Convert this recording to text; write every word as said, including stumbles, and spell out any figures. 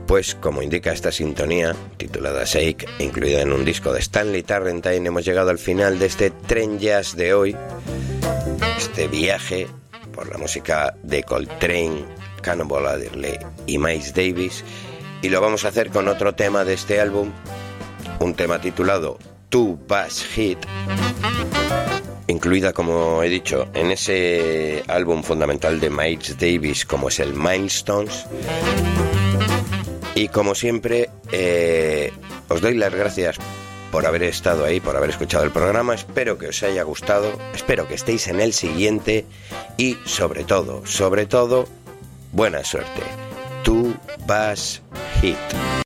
Pues como indica esta sintonía, titulada Shake, incluida en un disco de Stanley Turrentine, hemos llegado al final de este tren jazz de hoy, este viaje por la música de Coltrane, Cannonball Adderley y Miles Davis, y lo vamos a hacer con otro tema de este álbum, un tema titulado Two Bass Hit, incluida, como he dicho, en ese álbum fundamental de Miles Davis como es el Milestones. Y como siempre, eh, os doy las gracias por haber estado ahí, por haber escuchado el programa. Espero que os haya gustado, espero que estéis en el siguiente y sobre todo, sobre todo, buena suerte. Two Bass Hit.